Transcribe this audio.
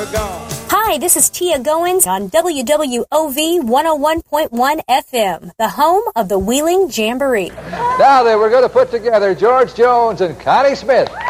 Hi, this is Tia Goins on WWOV 101.1 FM, the home of the Wheeling Jamboree. Now then, we're going to put together George Jones and Connie Smith.